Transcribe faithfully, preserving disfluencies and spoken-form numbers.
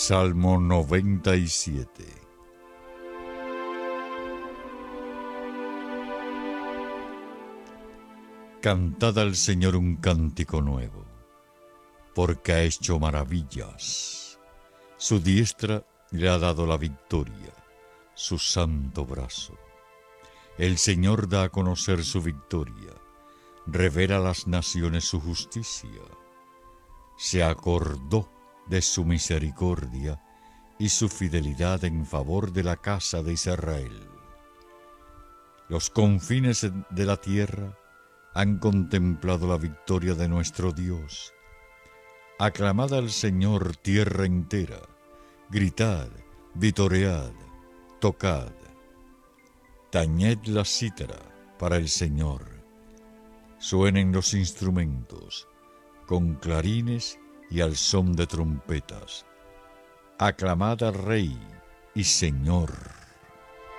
Salmo noventa y siete. Cantad al Señor un cántico nuevo, porque ha hecho maravillas. Su diestra le ha dado la victoria, su santo brazo. El Señor da a conocer su victoria, revela a las naciones su justicia. Se acordó de su misericordia y su fidelidad en favor de la casa de Israel. Los confines de la tierra han contemplado la victoria de nuestro Dios. Aclamad al Señor tierra entera, gritad, vitoread, tocad. Tañed la cítara para el Señor. Suenen los instrumentos, con clarines y al son de trompetas. Aclamad al Rey y Señor.